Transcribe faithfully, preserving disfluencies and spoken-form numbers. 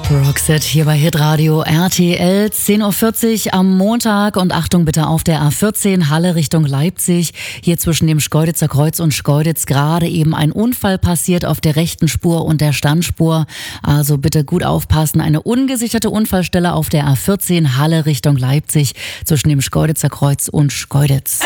Roxette hier bei Hitradio R T L, zehn Uhr vierzig am Montag und Achtung bitte auf der A vierzehn, Halle Richtung Leipzig. Hier zwischen dem Schkeuditzer Kreuz und Schkeuditz gerade eben ein Unfall passiert auf der rechten Spur und der Standspur. Also bitte gut aufpassen, eine ungesicherte Unfallstelle auf der A vierzehn, Halle Richtung Leipzig zwischen dem Schkeuditzer Kreuz und Schkeuditz.